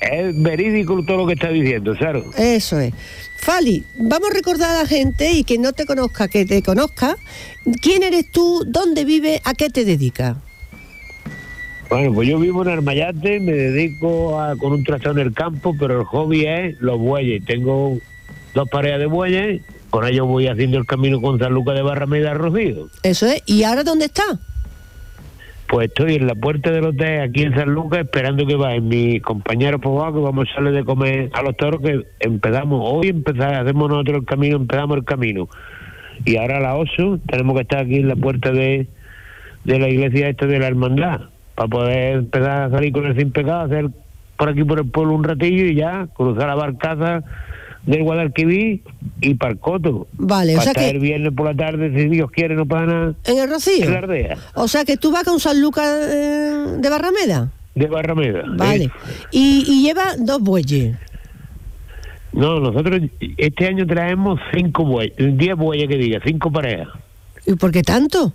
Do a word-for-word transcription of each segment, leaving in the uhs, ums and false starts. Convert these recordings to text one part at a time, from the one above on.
es verídico todo lo que está diciendo, claro. Eso es. Fali, vamos a recordar a la gente y que no te conozca, que te conozca. ¿Quién eres tú? ¿Dónde vives? ¿A qué te dedicas? Bueno, pues yo vivo en Armayate, me dedico a, con un tractor en el campo, pero el hobby es los bueyes. Tengo dos parejas de bueyes, con ellos voy haciendo el camino con San Lucas de Barrameda a Rocío. Eso es. ¿Y ahora dónde estás? Pues estoy en la puerta del hotel aquí en San Lucas esperando que vayan mis compañeros pobados, que vamos a salir de comer a los toros, que empezamos, hoy empezamos, hacemos nosotros el camino, empezamos el camino. Y ahora a las ocho tenemos que estar aquí en la puerta de, de la iglesia esta de la hermandad, para poder empezar a salir con el sin pecado, hacer por aquí por el pueblo un ratillo y ya cruzar la barcaza del Guadalquivir y para el Coto. Vale, o sea que el viernes por la tarde, si Dios quiere, no pasa nada. ¿En el Rocío? En la Ardea. O sea que tú vas con San Lucas eh, de Barrameda. De Barrameda. Vale. ¿Eh? Y, y lleva dos bueyes. No, nosotros este año traemos cinco bueyes, diez bueyes que diga, cinco parejas. ¿Y por qué tanto?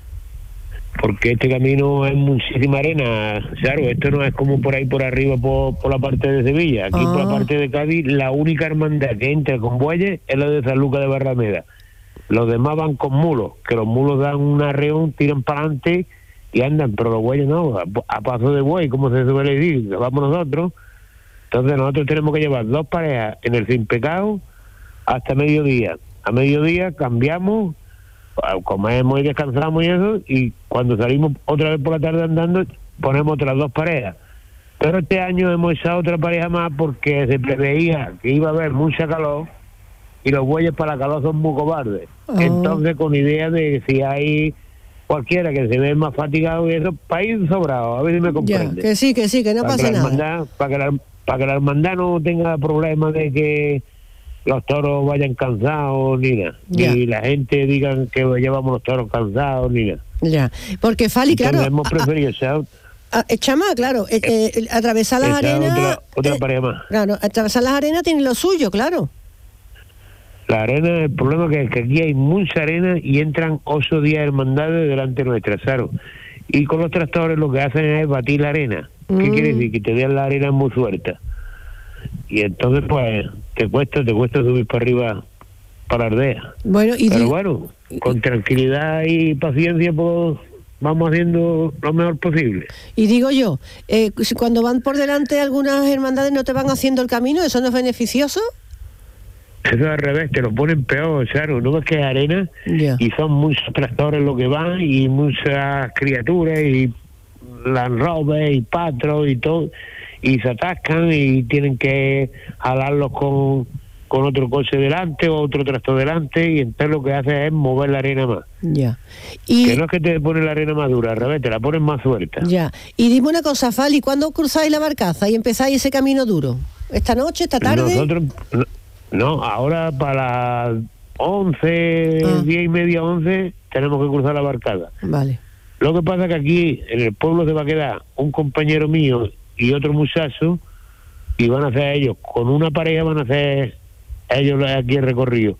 Porque este camino es muchísima arena, claro, esto no es como por ahí por arriba, por, por la parte de Sevilla. Aquí ah. por la parte de Cádiz, la única hermandad que entra con bueyes es la de San Lucas de Barrameda. Los demás van con mulos, que los mulos dan un arreón, tiran para adelante y andan, pero los bueyes no, a, a paso de buey, como se suele decir, vamos nosotros. Entonces nosotros tenemos que llevar dos parejas en el sin pecado hasta mediodía. A mediodía cambiamos, comemos y descansamos y eso, y cuando salimos otra vez por la tarde andando, ponemos otras dos parejas. Pero este año hemos echado otra pareja más porque se preveía que iba a haber mucha calor y los bueyes para la calor son muy cobardes. Oh. Entonces, con idea de si hay cualquiera que se ve más fatigado y eso, para ir sobrado, a ver si me comprende. Ya, que sí, que sí, que no para pasa que nada. Hermandad, para, que la, para que la hermandad no tenga problemas de que los toros vayan cansados ni nada, ya. Ni la gente digan que llevamos los toros cansados ni nada. Ya, porque Fali, entonces, claro, hemos preferido echar chama, claro, eh, eh, atravesar las arenas, otra, otra eh, pareja más. Claro, atravesar las arenas tiene lo suyo, claro. La arena, el problema es que aquí hay mucha arena y entran ocho días hermandades delante nuestra, claro. Y con los tractores lo que hacen es batir la arena. ¿Qué mm. quiere decir? Que te vean la arena muy suelta. Y entonces, pues, te cuesta, te cuesta subir para arriba, para Ardea. Bueno, y Pero di- bueno, con tranquilidad y paciencia, pues, vamos haciendo lo mejor posible. Y digo yo, eh, si cuando van por delante algunas hermandades no te van haciendo el camino, ¿eso no es beneficioso? Eso es al revés, te lo ponen peor, claro, no ves que es arena yeah. y son muchos tractores los que van y muchas criaturas y Land Rover y Patro y todo, y se atascan y tienen que jalarlos con, con otro coche delante o otro tractor delante, y entonces lo que hace es mover la arena más. Ya. Yeah. Y que no es que te ponen la arena más dura, al revés, te la ponen más suelta. Ya. Yeah. Y dime una cosa, Fali, ¿cuándo cruzáis la barcaza y empezáis ese camino duro? ¿Esta noche, esta tarde? Nosotros, no, no ahora para las once, ah. diez y media, once, tenemos que cruzar la barcaza. Vale. Lo que pasa es que aquí en el pueblo se va a quedar un compañero mío y otro muchacho, y van a hacer ellos, con una pareja van a hacer ellos aquí el recorrido.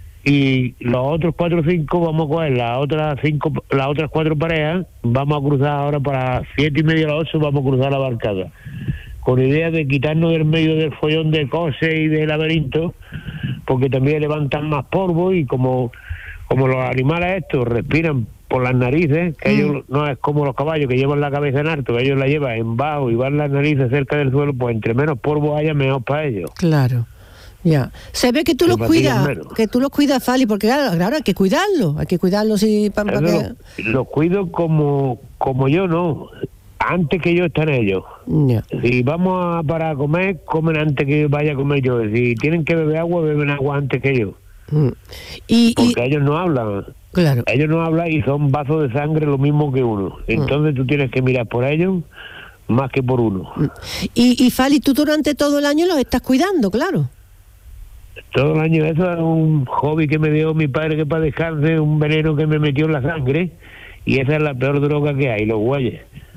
Y los otros cuatro o cinco vamos a coger las otras cinco, las otras cuatro parejas, vamos a cruzar ahora para las siete y media a las ocho, vamos a cruzar la barcaza. Con idea de quitarnos del medio del follón de coche y de laberinto, porque también levantan más polvo y como, como los animales estos respiran por las narices, que mm. ellos no es como los caballos que llevan la cabeza en alto, que ellos la llevan en bajo y van las narices cerca del suelo, pues entre menos polvo haya, mejor para ellos. Claro, ya. Se ve que tú los cuidas, que tú los cuidas, Fali, porque claro, claro, hay que cuidarlos, hay que cuidarlos y pa, pa, que... Los cuido como, como yo, no. Antes que yo están ellos. Yeah. Si vamos a para comer, comen antes que vaya a comer yo. Si tienen que beber agua, beben agua antes que yo. Mm. Y, Porque y... ellos no hablan. Claro. Ellos no hablan y son vasos de sangre lo mismo que uno. Entonces mm. tú tienes que mirar por ellos más que por uno. Mm. Y, y Fali, tú durante todo el año los estás cuidando, claro. Todo el año, eso es un hobby que me dio mi padre, que para descanse, un veneno que me metió en la sangre, y esa es la peor droga que hay, los bueyes.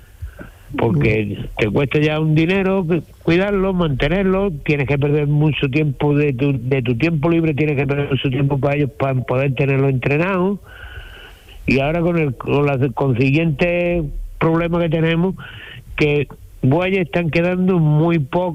Porque te cuesta ya un dinero cuidarlo, mantenerlo, tienes que perder mucho tiempo de tu, de tu tiempo libre, tienes que perder mucho tiempo para ellos, para poder tenerlo entrenado. Y ahora con el con la consiguiente problema que tenemos, que bueyes están quedando muy pocos.